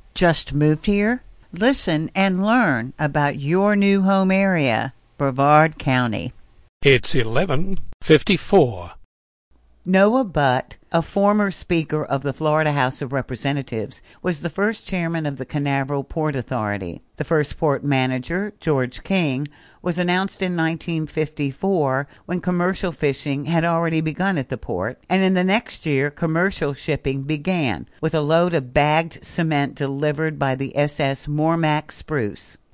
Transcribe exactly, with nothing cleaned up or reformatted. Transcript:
Just moved here? Listen and learn about your new home area, Brevard County. It's eleven fifty-four. Noah Butt, a former Speaker of the Florida House of Representatives, was the first chairman of the Canaveral Port Authority. The first port manager, George King, was announced in nineteen fifty-four when commercial fishing had already begun at the port, and in the next year commercial shipping began, with a load of bagged cement delivered by the S S Mormac Spruce.